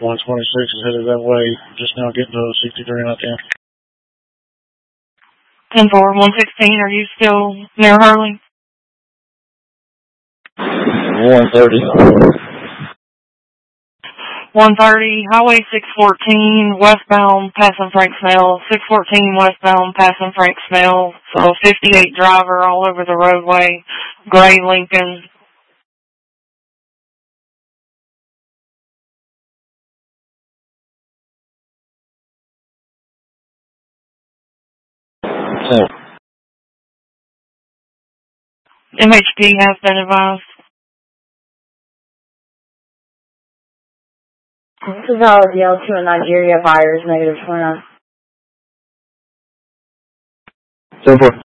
126 is headed that way. Just now getting to 63 out there. 10-4, 116, are you still near Hurley? 130. 130, Highway 614, westbound, passing Frank Snell. 614 westbound, passing Frank Snell. So 58 driver all over the roadway. Gray Lincoln. MHP has been advised. This is Howard L2 in Nigeria, fires, -29. 10-4.